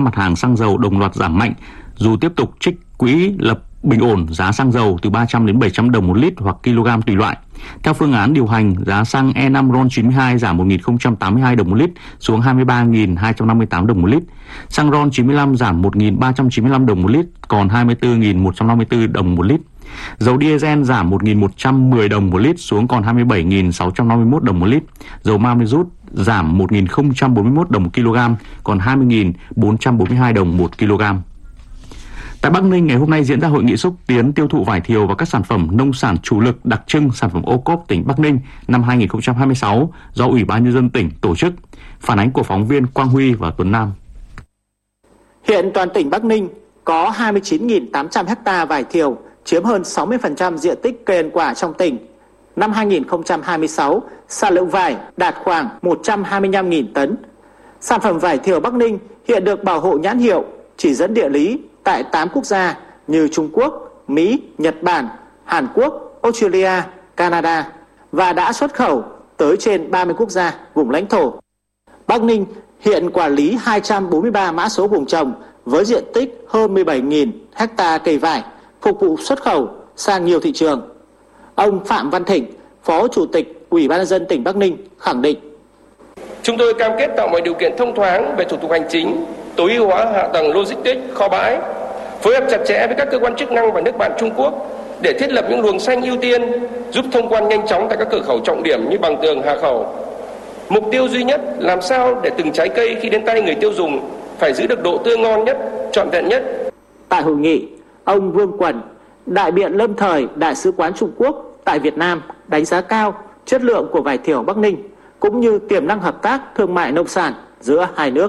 mặt hàng xăng dầu đồng loạt giảm mạnh, dù tiếp tục trích quỹ lập bình ổn giá xăng dầu từ 300 đến 700 đồng một lít hoặc kg tùy loại. Theo phương án điều hành, giá xăng E5 RON92 giảm 1.082 đồng một lít xuống 23.258 đồng một lít. Xăng RON95 giảm 1.395 đồng một lít còn 24.154 đồng một lít. Dầu diesel giảm 1.110 đồng một lít xuống còn 27.651 đồng một lít. Dầu ma rút giảm 1.041 đồng một kg còn 20.442 đồng một kg. Tại Bắc Ninh, ngày hôm nay diễn ra hội nghị xúc tiến tiêu thụ vải thiều và các sản phẩm nông sản chủ lực đặc trưng sản phẩm ô cốp tỉnh Bắc Ninh năm 2026 do Ủy ban Nhân dân tỉnh tổ chức. Phản ánh của phóng viên Quang Huy và Tuấn Nam. Hiện toàn tỉnh Bắc Ninh có 29.800 ha vải thiều, chiếm hơn 60% diện tích cây ăn quả trong tỉnh. Năm 2026, sản lượng vải đạt khoảng 125.000 tấn. Sản phẩm vải thiều Bắc Ninh hiện được bảo hộ nhãn hiệu, chỉ dẫn địa lý tại 8 quốc gia như Trung Quốc, Mỹ, Nhật Bản, Hàn Quốc, Australia, Canada và đã xuất khẩu tới trên 30 quốc gia vùng lãnh thổ. Bắc Ninh hiện quản lý 243 mã số vùng trồng với diện tích hơn 17.000 ha cây vải, phục vụ xuất khẩu sang nhiều thị trường. Ông Phạm Văn Thịnh, Phó Chủ tịch Ủy ban Nhân dân tỉnh Bắc Ninh khẳng định: Chúng tôi cam kết tạo mọi điều kiện thông thoáng về thủ tục hành chính, tối ưu hóa hạ tầng logistics, kho bãi, phối hợp chặt chẽ với các cơ quan chức năng và nước bạn Trung Quốc để thiết lập những luồng xanh ưu tiên, giúp thông quan nhanh chóng tại các cửa khẩu trọng điểm như Bằng Tường, Hà Khẩu. Mục tiêu duy nhất làm sao để từng trái cây khi đến tay người tiêu dùng phải giữ được độ tươi ngon nhất, trọn vẹn nhất. Tại hội nghị, ông Vương Quẩn, đại biện lâm thời Đại sứ quán Trung Quốc tại Việt Nam đánh giá cao chất lượng của vải thiều Bắc Ninh cũng như tiềm năng hợp tác thương mại nông sản giữa hai nước.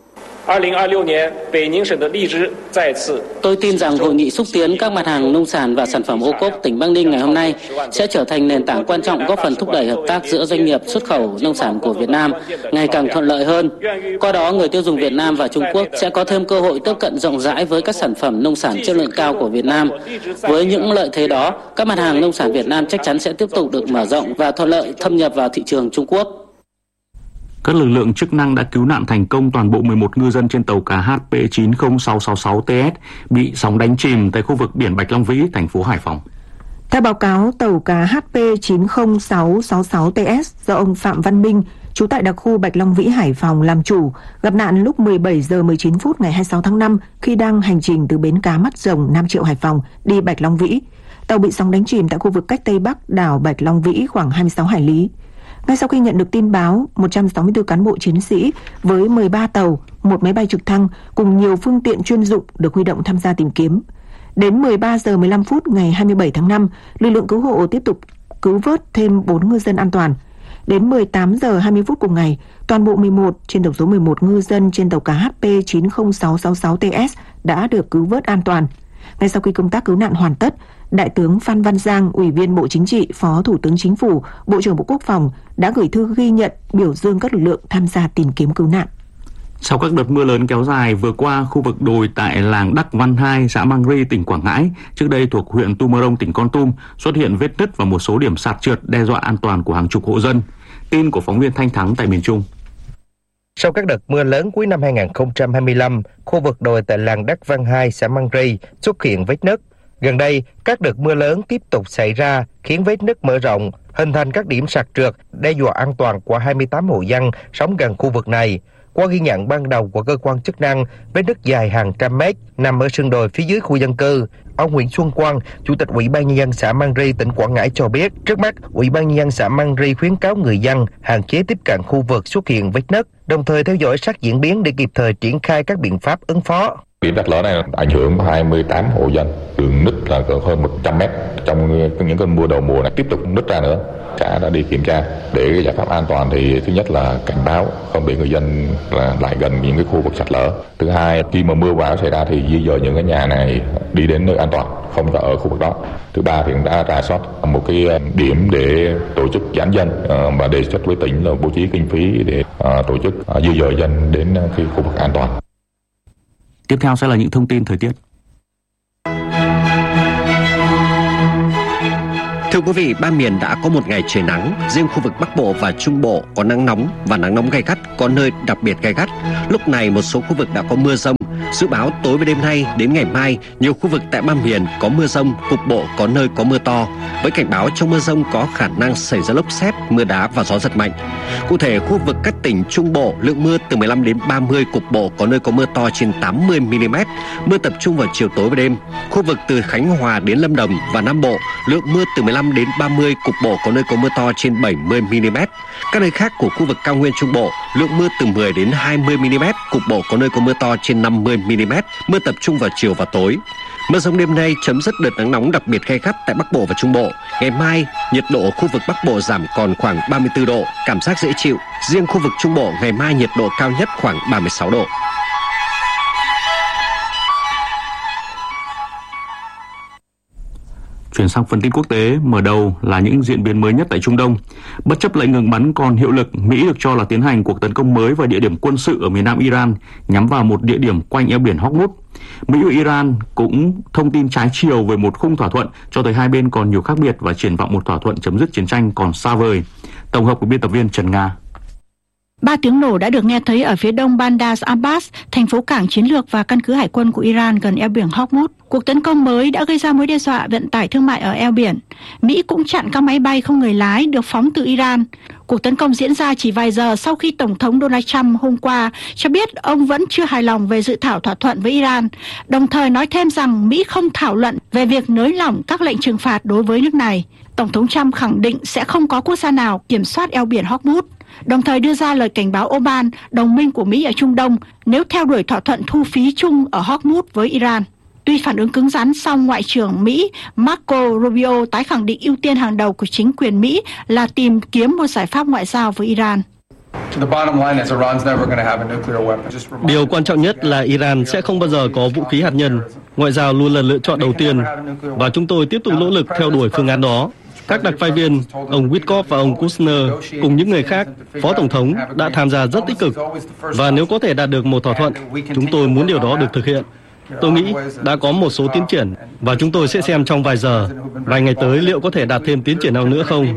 Tôi tin rằng hội nghị xúc tiến các mặt hàng nông sản và sản phẩm ô cốp tỉnh Bắc Ninh ngày hôm nay sẽ trở thành nền tảng quan trọng góp phần thúc đẩy hợp tác giữa doanh nghiệp xuất khẩu nông sản của Việt Nam ngày càng thuận lợi hơn. Qua đó, người tiêu dùng Việt Nam và Trung Quốc sẽ có thêm cơ hội tiếp cận rộng rãi với các sản phẩm nông sản chất lượng cao của Việt Nam. Với những lợi thế đó, các mặt hàng nông sản Việt Nam chắc chắn sẽ tiếp tục được mở rộng và thuận lợi thâm nhập vào thị trường Trung Quốc. Các lực lượng chức năng đã cứu nạn thành công toàn bộ 11 ngư dân trên tàu cá HP 90666TS bị sóng đánh chìm tại khu vực biển Bạch Long Vĩ, thành phố Hải Phòng. Theo báo cáo, tàu cá HP 90666TS do ông Phạm Văn Minh, trú tại đặc khu Bạch Long Vĩ, Hải Phòng làm chủ, gặp nạn lúc 17 giờ 19 phút ngày 26 tháng 5 khi đang hành trình từ bến cá Mắt Rồng, Nam Triệu, Hải Phòng đi Bạch Long Vĩ. Tàu bị sóng đánh chìm tại khu vực cách Tây Bắc đảo Bạch Long Vĩ khoảng 26 hải lý. Ngay sau khi nhận được tin báo, 164 cán bộ chiến sĩ với 13 tàu, một máy bay trực thăng cùng nhiều phương tiện chuyên dụng được huy động tham gia tìm kiếm. Đến 13 giờ 15 phút ngày 27 tháng 5, lực lượng cứu hộ tiếp tục cứu vớt thêm 4 ngư dân an toàn. Đến 18 giờ 20 phút cùng ngày, toàn bộ 11 trên tổng số 11 ngư dân trên tàu cá HP 90666TS đã được cứu vớt an toàn. Ngay sau khi công tác cứu nạn hoàn tất, Đại tướng Phan Văn Giang, Ủy viên Bộ Chính trị, Phó Thủ tướng Chính phủ, Bộ trưởng Bộ Quốc phòng đã gửi thư ghi nhận, biểu dương các lực lượng tham gia tìm kiếm cứu nạn. Sau các đợt mưa lớn kéo dài vừa qua, khu vực đồi tại làng Đắc Văn 2, xã Mang Ri, tỉnh Quảng Ngãi, trước đây thuộc huyện Tumorong, tỉnh Kon Tum, xuất hiện vết nứt và một số điểm sạt trượt đe dọa an toàn của hàng chục hộ dân. Tin của phóng viên Thanh Thắng tại miền Trung. Sau các đợt mưa lớn cuối năm 2025, khu vực đồi tại làng Đắc Văn 2, xã Mang Ri xuất hiện vết nứt. Gần đây, các đợt mưa lớn tiếp tục xảy ra khiến vết nứt mở rộng, hình thành các điểm sạt trượt, đe dọa an toàn của 28 hộ dân sống gần khu vực này. Qua ghi nhận ban đầu của cơ quan chức năng, vết nứt dài hàng trăm mét nằm ở sườn đồi phía dưới khu dân cư. Ông Nguyễn Xuân Quang, Chủ tịch Ủy ban Nhân dân xã Mang Ri, tỉnh Quảng Ngãi cho biết, trước mắt, Ủy ban Nhân dân xã Mang Ri khuyến cáo người dân hạn chế tiếp cận khu vực xuất hiện vết nứt, đồng thời theo dõi sát diễn biến để kịp thời triển khai các biện pháp ứng phó. Điểm sạt lở này ảnh hưởng 28 hộ dân, đường nứt là cỡ hơn 100 mét. Trong những cơn mưa đầu mùa này tiếp tục nứt ra nữa. Xã đã đi kiểm tra để cái giải pháp an toàn thì thứ nhất là cảnh báo không để người dân lại gần những cái khu vực sạt lở. Thứ hai, khi mà mưa bão xảy ra thì di dời những cái nhà này đi đến nơi an toàn, không có ở khu vực đó. Thứ ba thì cũng đã rà soát một cái điểm để tổ chức giãn dân và đề xuất với tỉnh là bố trí kinh phí để tổ chức di dời dân đến cái khu vực an toàn. Tiếp theo sẽ là những thông tin thời tiết. Thưa quý vị, ba miền đã có một ngày trời nắng, riêng khu vực Bắc Bộ và Trung Bộ có nắng nóng và nắng nóng gay gắt, có nơi đặc biệt gay gắt. Lúc này một số khu vực đã có mưa rông Dự báo tối và đêm nay đến ngày mai, nhiều khu vực tại Ba Miền có mưa rông, cục bộ có nơi có mưa to, với cảnh báo trong mưa rông có khả năng xảy ra lốc sét, mưa đá và gió giật mạnh. Cụ thể, khu vực các tỉnh Trung Bộ lượng mưa từ 15 đến 30, cục bộ có nơi có mưa to trên 80 mm, mưa tập trung vào chiều tối và đêm. Khu vực từ Khánh Hòa đến Lâm Đồng và Nam Bộ lượng mưa từ 15 đến 30, cục bộ có nơi có mưa to trên 70 mm. Các nơi khác của khu vực cao nguyên Trung Bộ lượng mưa từ 10 đến 20 mm, cục bộ có nơi có mưa to trên 50 mm, mưa tập trung vào chiều và tối. Mưa rông đêm nay chấm dứt đợt nắng nóng đặc biệt gay gắt tại Bắc Bộ và Trung Bộ. Ngày mai, nhiệt độ ở khu vực Bắc Bộ giảm còn khoảng 34 độ, cảm giác dễ chịu. Riêng khu vực Trung Bộ ngày mai nhiệt độ cao nhất khoảng 36 độ. Chuyển sang phần tin quốc tế, mở đầu là những diễn biến mới nhất tại Trung Đông. Bất chấp lệnh ngừng bắn còn hiệu lực, Mỹ được cho là tiến hành cuộc tấn công mới vào địa điểm quân sự ở miền nam Iran, nhắm vào một địa điểm quanh eo biển Hormuz. Mỹ và Iran cũng thông tin trái chiều về một khung thỏa thuận, cho thấy hai bên còn nhiều khác biệt và triển vọng một thỏa thuận chấm dứt chiến tranh còn xa vời. Tổng hợp của biên tập viên Trần Nga. 3 tiếng nổ đã được nghe thấy ở phía đông Bandar Abbas, thành phố cảng chiến lược và căn cứ hải quân của Iran gần eo biển Hormuz. Cuộc tấn công mới đã gây ra mối đe dọa vận tải thương mại ở eo biển. Mỹ cũng chặn các máy bay không người lái được phóng từ Iran. Cuộc tấn công diễn ra chỉ vài giờ sau khi Tổng thống Donald Trump hôm qua cho biết ông vẫn chưa hài lòng về dự thảo thỏa thuận với Iran, đồng thời nói thêm rằng Mỹ không thảo luận về việc nới lỏng các lệnh trừng phạt đối với nước này. Tổng thống Trump khẳng định sẽ không có quốc gia nào kiểm soát eo biển Hormuz, đồng thời đưa ra lời cảnh báo Oman, đồng minh của Mỹ ở Trung Đông, nếu theo đuổi thỏa thuận thu phí chung ở Hormuz với Iran. Tuy phản ứng cứng rắn, song Ngoại trưởng Mỹ Marco Rubio tái khẳng định ưu tiên hàng đầu của chính quyền Mỹ là tìm kiếm một giải pháp ngoại giao với Iran. Điều quan trọng nhất là Iran sẽ không bao giờ có vũ khí hạt nhân. Ngoại giao luôn là lựa chọn đầu tiên, và chúng tôi tiếp tục nỗ lực theo đuổi phương án đó. Các đặc phái viên, ông Witkoff và ông Kushner cùng những người khác, Phó Tổng thống đã tham gia rất tích cực. Và nếu có thể đạt được một thỏa thuận, chúng tôi muốn điều đó được thực hiện. Tôi nghĩ đã có một số tiến triển và chúng tôi sẽ xem trong vài giờ, vài ngày tới liệu có thể đạt thêm tiến triển nào nữa không.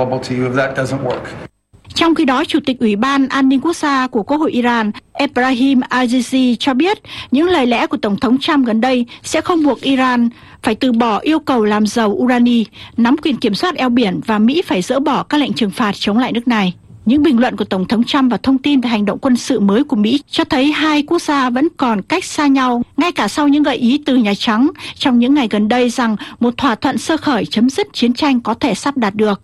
Trong khi đó, Chủ tịch Ủy ban An ninh Quốc gia của Quốc hội Iran Ebrahim Azizi cho biết những lời lẽ của Tổng thống Trump gần đây sẽ không buộc Iran phải từ bỏ yêu cầu làm giàu urani, nắm quyền kiểm soát eo biển và Mỹ phải dỡ bỏ các lệnh trừng phạt chống lại nước này. Những bình luận của Tổng thống Trump và thông tin về hành động quân sự mới của Mỹ cho thấy hai quốc gia vẫn còn cách xa nhau, ngay cả sau những gợi ý từ Nhà Trắng trong những ngày gần đây rằng một thỏa thuận sơ khởi chấm dứt chiến tranh có thể sắp đạt được.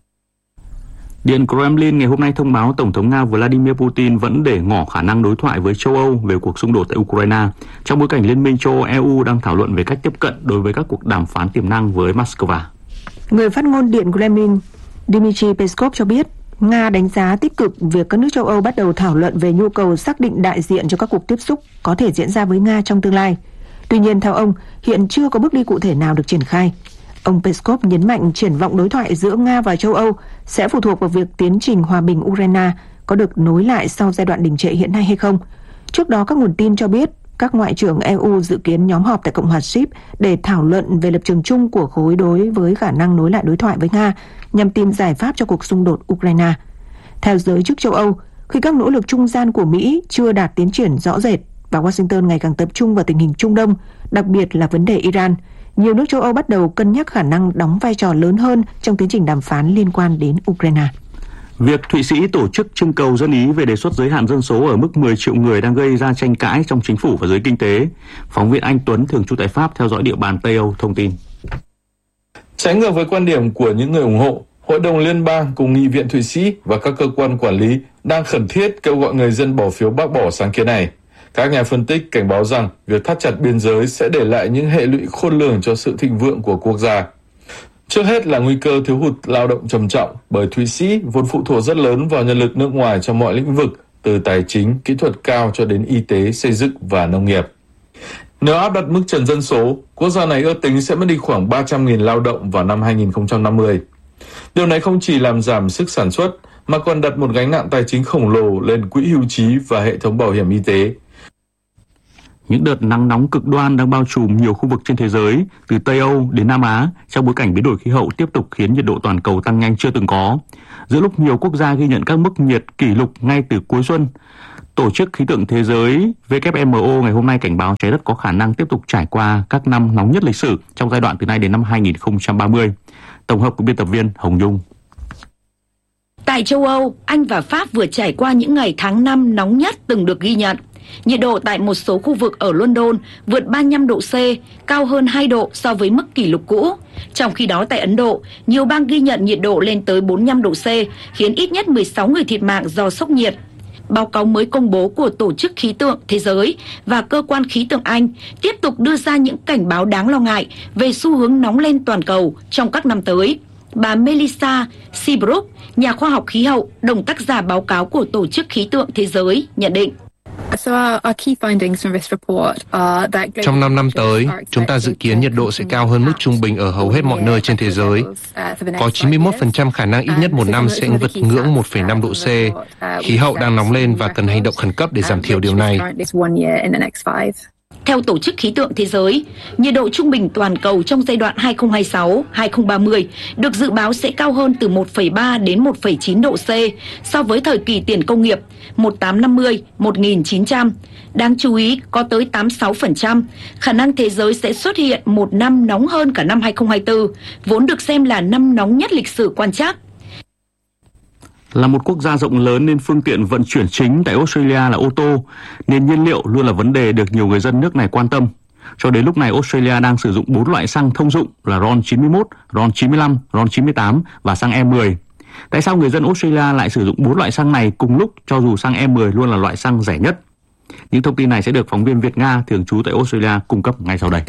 Điện Kremlin ngày hôm nay thông báo Tổng thống Nga Vladimir Putin vẫn để ngỏ khả năng đối thoại với châu Âu về cuộc xung đột tại Ukraine, trong bối cảnh Liên minh châu Âu-EU đang thảo luận về cách tiếp cận đối với các cuộc đàm phán tiềm năng với Moscow. Người phát ngôn Điện Kremlin Dmitry Peskov cho biết, Nga đánh giá tích cực việc các nước châu Âu bắt đầu thảo luận về nhu cầu xác định đại diện cho các cuộc tiếp xúc có thể diễn ra với Nga trong tương lai. Tuy nhiên, theo ông, hiện chưa có bước đi cụ thể nào được triển khai. Ông Peskov nhấn mạnh triển vọng đối thoại giữa Nga và châu Âu sẽ phụ thuộc vào việc tiến trình hòa bình Ukraine có được nối lại sau giai đoạn đình trệ hiện nay hay không. Trước đó, các nguồn tin cho biết các ngoại trưởng EU dự kiến nhóm họp tại Cộng hòa Ship để thảo luận về lập trường chung của khối đối với khả năng nối lại đối thoại với Nga nhằm tìm giải pháp cho cuộc xung đột Ukraine. Theo giới chức châu Âu, khi các nỗ lực trung gian của Mỹ chưa đạt tiến triển rõ rệt và Washington ngày càng tập trung vào tình hình Trung Đông, đặc biệt là vấn đề Iran, nhiều nước châu Âu bắt đầu cân nhắc khả năng đóng vai trò lớn hơn trong tiến trình đàm phán liên quan đến Ukraine. Việc Thụy Sĩ tổ chức trưng cầu dân ý về đề xuất giới hạn dân số ở mức 10 triệu người đang gây ra tranh cãi trong chính phủ và giới kinh tế. Phóng viên Anh Tuấn thường trú tại Pháp theo dõi địa bàn Tây Âu thông tin. Trái ngược với quan điểm của những người ủng hộ, Hội đồng Liên bang cùng Nghị viện Thụy Sĩ và các cơ quan quản lý đang khẩn thiết kêu gọi người dân bỏ phiếu bác bỏ sáng kiến này. Các nhà phân tích cảnh báo rằng việc thắt chặt biên giới sẽ để lại những hệ lụy khôn lường cho sự thịnh vượng của quốc gia. Trước hết là nguy cơ thiếu hụt lao động trầm trọng, bởi Thụy Sĩ vốn phụ thuộc rất lớn vào nhân lực nước ngoài trong mọi lĩnh vực, từ tài chính, kỹ thuật cao cho đến y tế, xây dựng và nông nghiệp. Nếu áp đặt mức trần dân số, quốc gia này ước tính sẽ mất đi khoảng 300.000 lao động vào năm 2050. Điều này không chỉ làm giảm sức sản xuất, mà còn đặt một gánh nặng tài chính khổng lồ lên quỹ hưu trí và hệ thống bảo hiểm y tế. Những đợt nắng nóng cực đoan đang bao trùm nhiều khu vực trên thế giới, từ Tây Âu đến Nam Á, trong bối cảnh biến đổi khí hậu tiếp tục khiến nhiệt độ toàn cầu tăng nhanh chưa từng có. Giữa lúc nhiều quốc gia ghi nhận các mức nhiệt kỷ lục ngay từ cuối xuân, Tổ chức Khí tượng Thế giới WMO ngày hôm nay cảnh báo trái đất có khả năng tiếp tục trải qua các năm nóng nhất lịch sử trong giai đoạn từ nay đến năm 2030. Tổng hợp của biên tập viên Hồng Nhung. Tại châu Âu, Anh và Pháp vừa trải qua những ngày tháng 5 nóng nhất từng được ghi nhận. Nhiệt độ tại một số khu vực ở London vượt 35 độ C, cao hơn 2 độ so với mức kỷ lục cũ. Trong khi đó tại Ấn Độ, nhiều bang ghi nhận nhiệt độ lên tới 45 độ C, khiến ít nhất 16 người thiệt mạng do sốc nhiệt. Báo cáo mới công bố của Tổ chức Khí tượng Thế giới và Cơ quan Khí tượng Anh tiếp tục đưa ra những cảnh báo đáng lo ngại về xu hướng nóng lên toàn cầu trong các năm tới. Bà Melissa Seabrook, nhà khoa học khí hậu, đồng tác giả báo cáo của Tổ chức Khí tượng Thế giới, nhận định. Trong 5 năm tới, chúng ta dự kiến nhiệt độ sẽ cao hơn mức trung bình ở hầu hết mọi nơi trên thế giới. Có 91% khả năng ít nhất một năm sẽ vượt ngưỡng 1,5 độ C. Khí hậu đang nóng lên và cần hành động khẩn cấp để giảm thiểu điều này. Theo Tổ chức Khí tượng Thế giới, nhiệt độ trung bình toàn cầu trong giai đoạn 2026-2030 được dự báo sẽ cao hơn từ 1,3 đến 1,9 độ C so với thời kỳ tiền công nghiệp 1850-1900. Đáng chú ý, có tới 86% khả năng thế giới sẽ xuất hiện một năm nóng hơn cả năm 2024, vốn được xem là năm nóng nhất lịch sử quan trắc. Là một quốc gia rộng lớn nên phương tiện vận chuyển chính tại Australia là ô tô, nên nhiên liệu luôn là vấn đề được nhiều người dân nước này quan tâm. Cho đến lúc này, Australia đang sử dụng 4 loại xăng thông dụng là RON 91, RON 95, RON 98 và xăng E10. Tại sao người dân Australia lại sử dụng 4 loại xăng này cùng lúc cho dù xăng E10 luôn là loại xăng rẻ nhất? Những thông tin này sẽ được phóng viên Việt Nga thường trú tại Australia cung cấp ngay sau đây.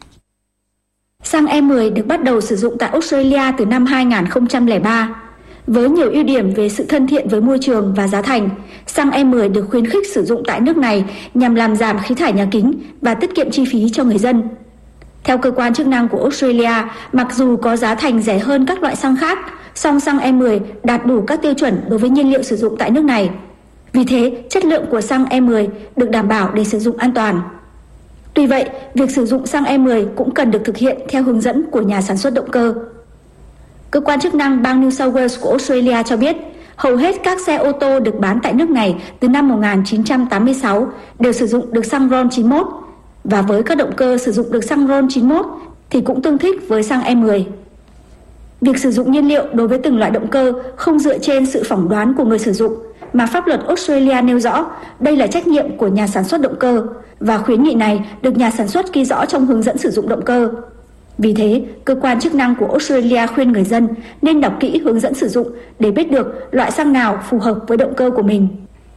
Xăng E10 được bắt đầu sử dụng tại Australia từ năm 2003. Với nhiều ưu điểm về sự thân thiện với môi trường và giá thành, xăng E10 được khuyến khích sử dụng tại nước này nhằm làm giảm khí thải nhà kính và tiết kiệm chi phí cho người dân. Theo cơ quan chức năng của Australia, mặc dù có giá thành rẻ hơn các loại xăng khác, song xăng E10 đạt đủ các tiêu chuẩn đối với nhiên liệu sử dụng tại nước này. Vì thế, chất lượng của xăng E10 được đảm bảo để sử dụng an toàn. Tuy vậy, việc sử dụng xăng E10 cũng cần được thực hiện theo hướng dẫn của nhà sản xuất động cơ. Cơ quan chức năng bang New South Wales của Australia cho biết, hầu hết các xe ô tô được bán tại nước này từ năm 1986 đều sử dụng được xăng RON 91, và với các động cơ sử dụng được xăng RON 91 thì cũng tương thích với xăng E10. Việc sử dụng nhiên liệu đối với từng loại động cơ không dựa trên sự phỏng đoán của người sử dụng, mà pháp luật Australia nêu rõ đây là trách nhiệm của nhà sản xuất động cơ, và khuyến nghị này được nhà sản xuất ghi rõ trong hướng dẫn sử dụng động cơ. Vì thế, cơ quan chức năng của Australia khuyên người dân nên đọc kỹ hướng dẫn sử dụng để biết được loại xăng nào phù hợp với động cơ của mình.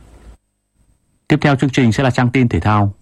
Tiếp theo chương trình sẽ là trang tin thể thao.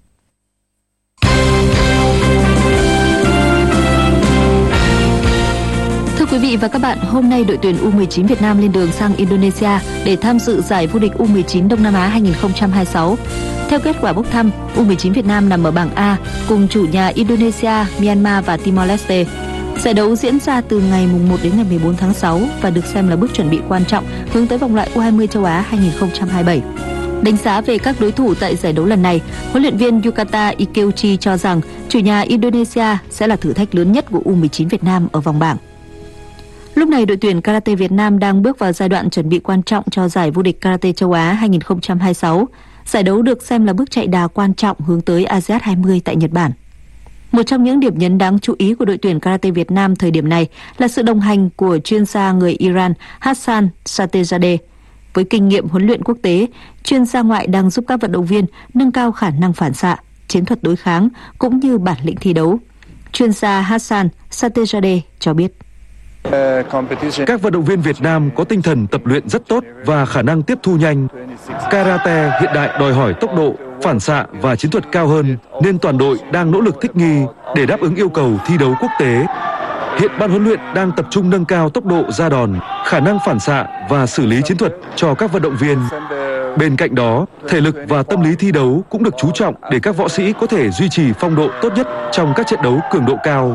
Thưa quý vị và các bạn, hôm nay đội tuyển U19 Việt Nam lên đường sang Indonesia để tham dự giải vô địch U19 Đông Nam Á 2026. Theo kết quả bốc thăm, U19 Việt Nam nằm ở bảng A cùng chủ nhà Indonesia, Myanmar và Timor-Leste. Giải đấu diễn ra từ ngày 1 đến ngày 14 tháng 6 và được xem là bước chuẩn bị quan trọng hướng tới vòng loại U20 châu Á 2027. Đánh giá về các đối thủ tại giải đấu lần này, huấn luyện viên Yukata Ikeuchi cho rằng chủ nhà Indonesia sẽ là thử thách lớn nhất của U19 Việt Nam ở vòng bảng. Lúc này, đội tuyển Karate Việt Nam đang bước vào giai đoạn chuẩn bị quan trọng cho giải vô địch Karate châu Á 2026. Giải đấu được xem là bước chạy đà quan trọng hướng tới ASEAN 20 tại Nhật Bản. Một trong những điểm nhấn đáng chú ý của đội tuyển Karate Việt Nam thời điểm này là sự đồng hành của chuyên gia người Iran Hassan Satezadeh. Với kinh nghiệm huấn luyện quốc tế, chuyên gia ngoại đang giúp các vận động viên nâng cao khả năng phản xạ, chiến thuật đối kháng cũng như bản lĩnh thi đấu. Chuyên gia Hassan Satezadeh cho biết. Các vận động viên Việt Nam có tinh thần tập luyện rất tốt và khả năng tiếp thu nhanh. Karate hiện đại đòi hỏi tốc độ, phản xạ và chiến thuật cao hơn, nên toàn đội đang nỗ lực thích nghi để đáp ứng yêu cầu thi đấu quốc tế. Hiện ban huấn luyện đang tập trung nâng cao tốc độ ra đòn, khả năng phản xạ và xử lý chiến thuật cho các vận động viên. Bên cạnh đó, thể lực và tâm lý thi đấu cũng được chú trọng để các võ sĩ có thể duy trì phong độ tốt nhất trong các trận đấu cường độ cao.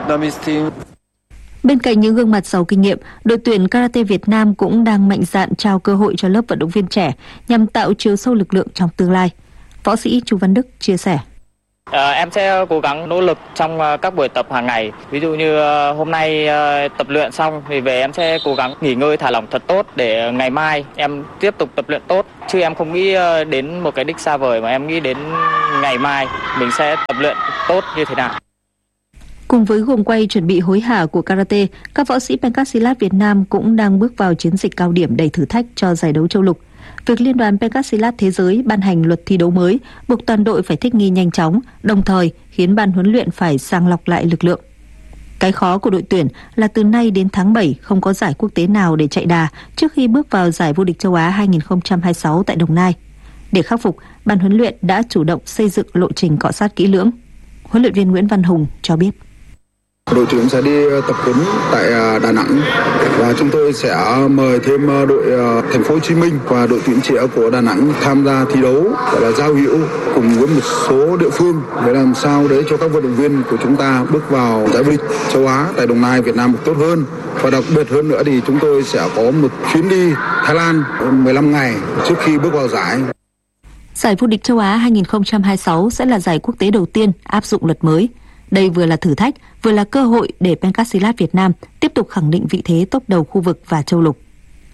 Bên cạnh những gương mặt giàu kinh nghiệm, đội tuyển Karate Việt Nam cũng đang mạnh dạn trao cơ hội cho lớp vận động viên trẻ nhằm tạo chiều sâu lực lượng trong tương lai. Võ sĩ Chu Văn Đức chia sẻ. Em sẽ cố gắng nỗ lực trong các buổi tập hàng ngày. Ví dụ như hôm nay tập luyện xong thì về em sẽ cố gắng nghỉ ngơi thả lỏng thật tốt để ngày mai em tiếp tục tập luyện tốt. Chứ em không nghĩ đến một cái đích xa vời mà em nghĩ đến ngày mai mình sẽ tập luyện tốt như thế nào. Cùng với guồng quay chuẩn bị hối hả của karate, các võ sĩ Pencak Việt Nam cũng đang bước vào chiến dịch cao điểm đầy thử thách cho giải đấu châu lục. Việc Liên đoàn Pencak Thế giới ban hành luật thi đấu mới buộc toàn đội phải thích nghi nhanh chóng, đồng thời khiến ban huấn luyện phải sàng lọc lại lực lượng. Cái khó của đội tuyển là từ nay đến tháng 7 không có giải quốc tế nào để chạy đà trước khi bước vào giải vô địch châu Á 2026 tại Đồng Nai. Để khắc phục, ban huấn luyện đã chủ động xây dựng lộ trình cọ sát kỹ lưỡng. Huấn luyện viên Nguyễn Văn Hùng cho biết. Đội tuyển sẽ đi tập huấn tại Đà Nẵng và chúng tôi sẽ mời thêm đội Thành phố Hồ Chí Minh và đội tuyển trẻ của Đà Nẵng tham gia thi đấu, gọi là giao hữu cùng với một số địa phương để làm sao để cho các vận động viên của chúng ta bước vào giải vô địch châu Á tại Đồng Nai Việt Nam được tốt hơn. Và đặc biệt hơn nữa thì chúng tôi sẽ có một chuyến đi Thái Lan 15 ngày trước khi bước vào giải. Giải vô địch châu Á 2026 sẽ là giải quốc tế đầu tiên áp dụng luật mới. Đây vừa là thử thách, vừa là cơ hội để Pencak Việt Nam tiếp tục khẳng định vị thế top đầu khu vực và châu lục.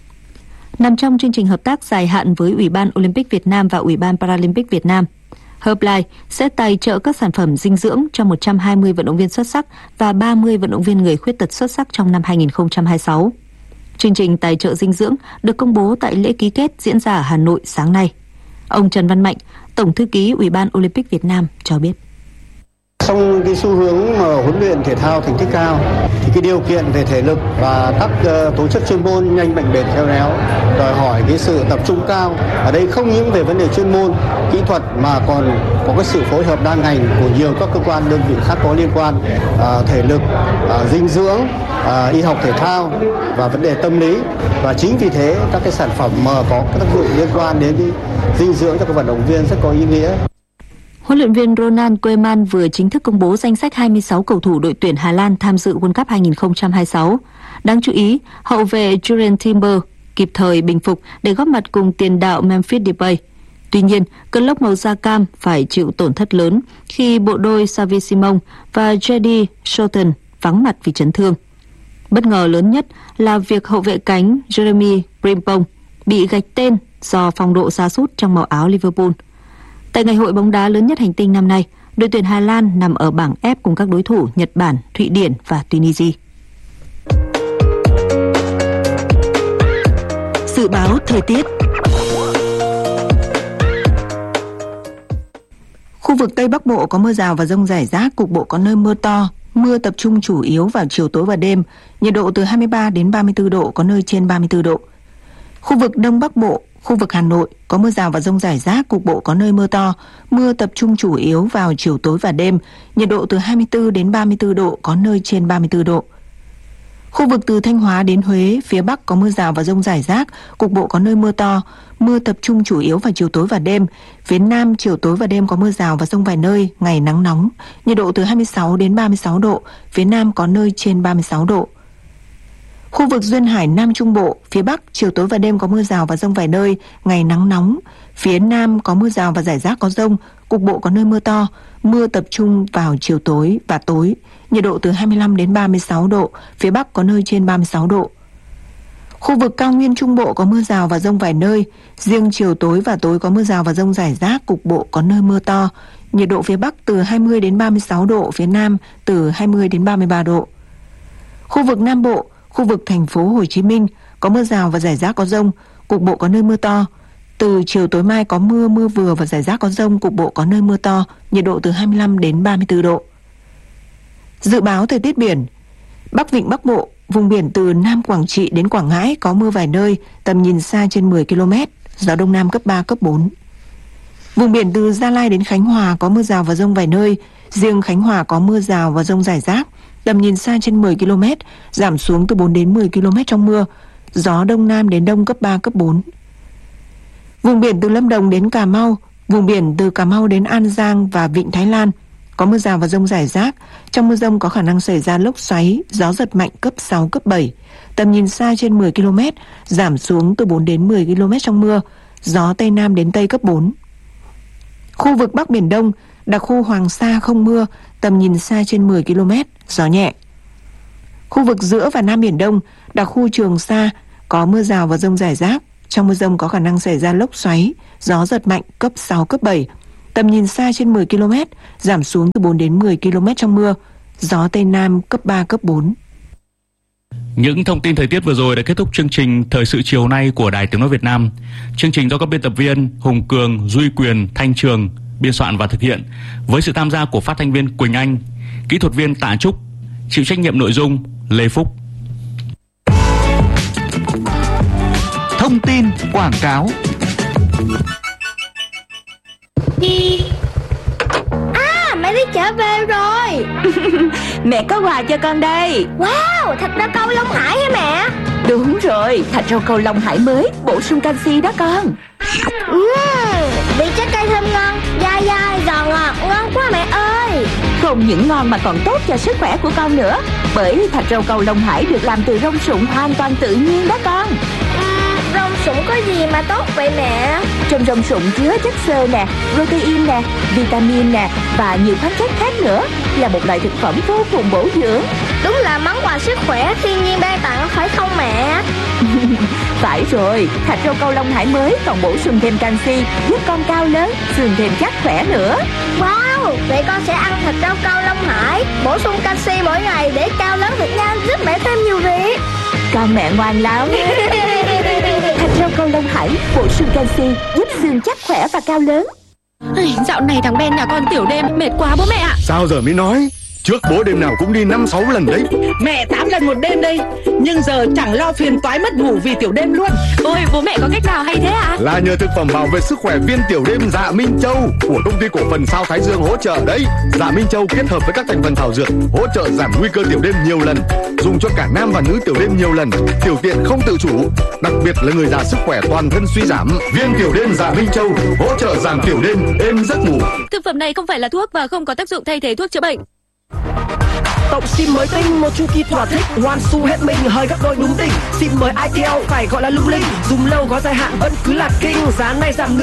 Nằm trong chương trình hợp tác dài hạn với Ủy ban Olympic Việt Nam và Ủy ban Paralympic Việt Nam, Herbalife sẽ tài trợ các sản phẩm dinh dưỡng cho 120 vận động viên xuất sắc và 30 vận động viên người khuyết tật xuất sắc trong năm 2026. Chương trình tài trợ dinh dưỡng được công bố tại lễ ký kết diễn ra ở Hà Nội sáng nay. Ông Trần Văn Mạnh, Tổng thư ký Ủy ban Olympic Việt Nam cho biết. Trong cái xu hướng mà huấn luyện thể thao thành tích cao thì cái điều kiện về thể lực và các tố chất chuyên môn nhanh, mạnh, bền, khéo léo đòi hỏi cái sự tập trung cao. Ở đây không những về vấn đề chuyên môn, kỹ thuật mà còn có cái sự phối hợp đa ngành của nhiều các cơ quan đơn vị khác có liên quan, thể lực, dinh dưỡng, y học thể thao và vấn đề tâm lý. Và chính vì thế các cái sản phẩm mà có các tác dụng liên quan đến cái dinh dưỡng cho các vận động viên rất có ý nghĩa. Huấn luyện viên Ronald Koeman vừa chính thức công bố danh sách 26 cầu thủ đội tuyển Hà Lan tham dự World Cup 2026. Đáng chú ý, hậu vệ Jurrien Timber kịp thời bình phục để góp mặt cùng tiền đạo Memphis Depay. Tuy nhiên, cơn lốc màu da cam phải chịu tổn thất lớn khi bộ đôi Xavi Simons và Jadon Schouten vắng mặt vì chấn thương. Bất ngờ lớn nhất là việc hậu vệ cánh Jeremy Frimpong bị gạch tên do phong độ sa sút trong màu áo Liverpool. Tại ngày hội bóng đá lớn nhất hành tinh năm nay, đội tuyển Hà Lan nằm ở bảng F cùng các đối thủ Nhật Bản, Thụy Điển và Tunisia. Dự báo thời tiết. Khu vực Tây Bắc Bộ có mưa rào và dông rải rác, cục bộ có nơi mưa to. Mưa tập trung chủ yếu vào chiều tối và đêm, nhiệt độ từ 23 đến 34 độ, có nơi trên 34 độ. Khu vực Đông Bắc Bộ, khu vực Hà Nội có mưa rào và dông rải rác, cục bộ có nơi mưa to. Mưa tập trung chủ yếu vào chiều tối và đêm, nhiệt độ từ 24 đến 34 độ, có nơi trên 34 độ. Khu vực từ Thanh Hóa đến Huế, phía Bắc có mưa rào và dông rải rác, cục bộ có nơi mưa to. Mưa tập trung chủ yếu vào chiều tối và đêm. Phía Nam chiều tối và đêm có mưa rào và dông vài nơi, ngày nắng nóng, nhiệt độ từ 26 đến 36 độ, phía Nam có nơi trên 36 độ. Khu vực Duyên Hải Nam Trung Bộ, phía Bắc chiều tối và đêm có mưa rào và dông vài nơi, ngày nắng nóng. Phía Nam có mưa rào và rải rác có dông, cục bộ có nơi mưa to. Mưa tập trung vào chiều tối và tối, nhiệt độ từ 25 đến 36 độ, phía Bắc có nơi trên 36 độ. Khu vực Cao Nguyên Trung Bộ có mưa rào và dông vài nơi, riêng chiều tối và tối có mưa rào và dông rải rác, cục bộ có nơi mưa to. Nhiệt độ phía Bắc từ 20 đến 36 độ, phía Nam từ 20 đến 33 độ. Khu vực Nam Bộ, khu vực Thành phố Hồ Chí Minh có mưa rào và rải rác có dông, cục bộ có nơi mưa to. Từ chiều tối mai có mưa, mưa vừa và rải rác có dông, cục bộ có nơi mưa to, nhiệt độ từ 25 đến 34 độ. Dự báo thời tiết biển. Bắc Vịnh Bắc Bộ, vùng biển từ Nam Quảng Trị đến Quảng Ngãi có mưa vài nơi, tầm nhìn xa trên 10 km, gió Đông Nam cấp 3, cấp 4. Vùng biển từ Gia Lai đến Khánh Hòa có mưa rào và dông vài nơi, riêng Khánh Hòa có mưa rào và dông rải rác, tầm nhìn xa trên 10 km, giảm xuống từ 4 đến 10 km trong mưa, gió Đông Nam đến Đông cấp 3, cấp 4. Vùng biển từ Lâm Đồng đến Cà Mau, vùng biển từ Cà Mau đến An Giang và Vịnh Thái Lan có mưa rào và dông rải rác, trong mưa dông có khả năng xảy ra lốc xoáy, gió giật mạnh cấp 6, cấp 7, tầm nhìn xa trên 10 km, giảm xuống từ 4 đến 10 km trong mưa, gió Tây Nam đến Tây cấp 4. Khu vực Bắc Biển Đông, Đặc khu Hoàng Sa không mưa, tầm nhìn xa trên 10 km, gió nhẹ. Khu vực giữa và Nam Biển Đông, đặc khu Trường Sa có mưa rào và dông rải rác. Trong mưa dông có khả năng xảy ra lốc xoáy, gió giật mạnh cấp 6, cấp 7. Tầm nhìn xa trên 10 km, giảm xuống từ 4 đến 10 km trong mưa. Gió Tây Nam cấp 3, cấp 4. Những thông tin thời tiết vừa rồi đã kết thúc chương trình Thời sự chiều nay của Đài Tiếng nói Việt Nam. Chương trình do các biên tập viên Hùng Cường, Duy Quyền, Thanh Trường biên soạn và thực hiện, với sự tham gia của phát thanh viên Quỳnh Anh, kỹ thuật viên Tạ Trúc, chịu trách nhiệm nội dung Lê Phúc. Thông tin quảng cáo. Mẹ đi trở về rồi. Mẹ có quà cho con đây. Wow, thịt rau câu Long Hải hả mẹ? Đúng rồi, thịt rau câu Long Hải mới, bổ sung canxi đó con. Vị trái cây thơm ngon, dai dai, giòn ngọt, ngon quá mẹ ơi. Không những ngon mà còn tốt cho sức khỏe của con nữa. Bởi thịt rau câu Long Hải được làm từ rong sụng hoàn toàn tự nhiên đó con. Rong sụng có gì mà tốt vậy mẹ? Trong rong sụng chứa chất xơ nè, protein nè, vitamin nè và nhiều khoáng chất khác nữa, là một loại thực phẩm vô cùng bổ dưỡng. Đúng là món quà sức khỏe thiên nhiên ban tặng phải không mẹ? Phải rồi, thịt rau câu Long Hải mới còn bổ sung thêm canxi, giúp con cao lớn, xương thêm chắc khỏe nữa. Wow, vậy con sẽ ăn thịt rau câu Long Hải, bổ sung canxi mỗi ngày để cao lớn thật nhanh, giúp mẹ thêm nhiều việc. Con mẹ ngoan lắm. Thịt rau câu Long Hải bổ sung canxi, giúp xương chắc khỏe và cao lớn. Dạo này thằng Ben nhà con tiểu đêm mệt quá bố mẹ ạ. Sao giờ mới nói? Trước bố đêm nào cũng đi 5-6 lần đấy. Mẹ 8 lần một đêm đây. Nhưng giờ chẳng lo phiền toái mất ngủ vì tiểu đêm luôn. Ôi bố mẹ có cách nào hay thế ạ? Là nhờ thực phẩm bảo vệ sức khỏe viên tiểu đêm Dạ Minh Châu của công ty cổ phần Sao Thái Dương hỗ trợ đấy. Dạ Minh Châu kết hợp với các thành phần thảo dược hỗ trợ giảm nguy cơ tiểu đêm nhiều lần, dùng cho cả nam và nữ tiểu đêm nhiều lần, tiểu tiện không tự chủ, đặc biệt là người già sức khỏe toàn thân suy giảm. Viên tiểu đêm Dạ Minh Châu hỗ trợ giảm tiểu đêm, êm giấc ngủ. Thực phẩm này không phải là thuốc và không có tác dụng thay thế thuốc chữa bệnh. Tổng sim mới tinh, một chu kỳ thỏa thích, hoàn su hết mình, hơi gấp đôi đúng đỉnh. Sim mới ITL phải gọi là lung linh, dùng lâu có dài hạn vẫn cứ là kinh, giá này giảm nửa.